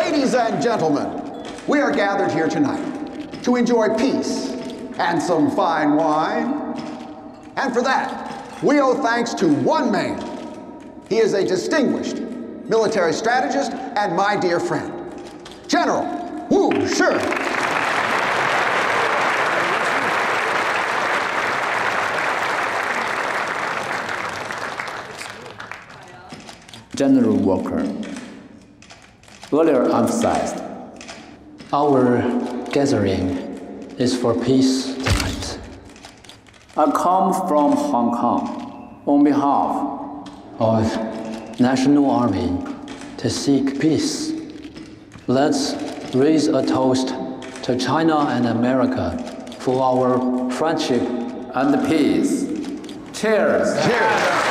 Ladies and gentlemen, we are gathered here tonight to enjoy peace and some fine wine. And for that, we owe thanks to one man. He is a distinguished military strategist and my dear friend, General Wu Shi. General Walker earlier emphasized, our gathering is for peace tonight. I come from Hong Kong on behalf of National Army to seek peace. Let's raise a toast to China and America for our friendship and peace. Cheers! Cheers!